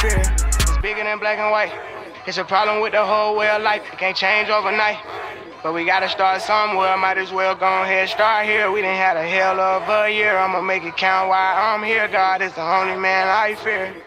fear. It's bigger than black and white. It's a problem with the whole way of life. It can't change overnight. But we gotta start somewhere, might as well go ahead, start here. We done had a hell of a year, I'ma make it count while I'm here. God is the only man I fear.